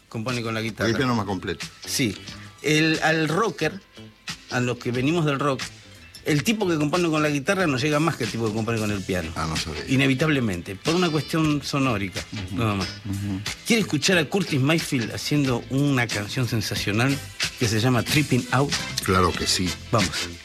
compone con la El guitarra. piano más completo. Sí. Al rocker, a los que venimos del rock, el tipo que compone con la guitarra no llega más que el tipo que compone con el piano. Ah, no sabía. Inevitablemente, por una cuestión sonórica, nada más. ¿Quiere escuchar a Curtis Mayfield haciendo una canción sensacional que se llama Tripping Out? Claro que sí. Vamos.